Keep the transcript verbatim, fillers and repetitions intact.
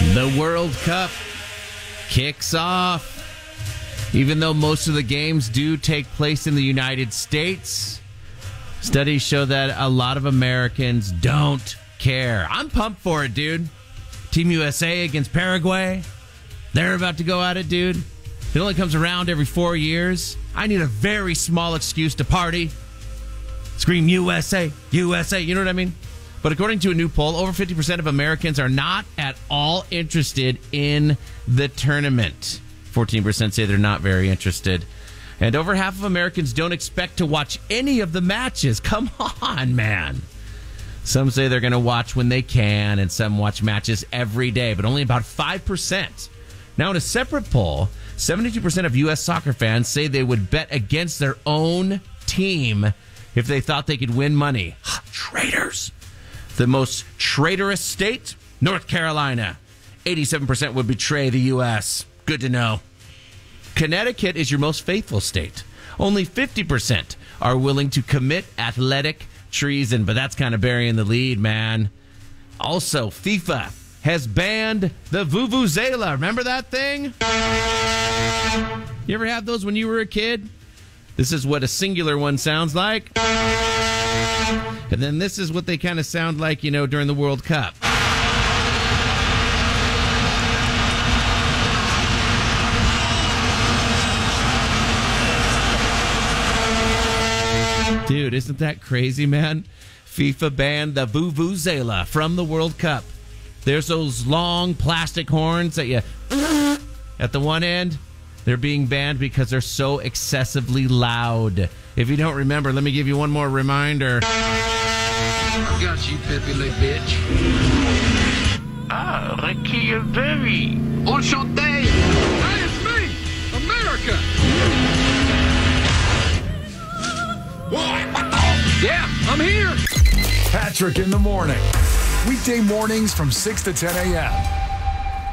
The World Cup kicks off. Even though most of the games do take place in the United States, studies show that a lot of Americans don't care. I'm pumped for it, dude. Team U S A against Paraguay. They're about to go at it, dude. It only comes around every four years. I need a very small excuse to party. Scream U S A, U S A, you know what I mean? But according to a new poll, over fifty percent of Americans are not at all interested in the tournament. fourteen percent say they're not very interested. And over half of Americans don't expect to watch any of the matches. Come on, man. Some say they're going to watch when they can, and some watch matches every day, but only about five percent. Now, in a separate poll, seventy-two percent of U S soccer fans say they would bet against their own team if they thought they could win money. Traitors. The most traitorous state, North Carolina. eighty-seven percent would betray the U S. Good to know. Connecticut is your most faithful state. Only fifty percent are willing to commit athletic treason, but that's kind of burying the lead, man. Also, FIFA has banned the Vuvuzela. Remember that thing? You ever have those when you were a kid? This is what a singular one sounds like. And then this is what they kind of sound like, you know, during the World Cup. Dude, isn't that crazy, man? FIFA banned the Vuvuzela from the World Cup. There's those long plastic horns that you at the one end. They're being banned because they're so excessively loud. If you don't remember, let me give you one more reminder. I got you, Pepe Le bitch. Ah, Reykjavik. Enchanté. Hey, it's me, America. Yeah, I'm here. Patrick in the morning. Weekday mornings from six to ten a.m.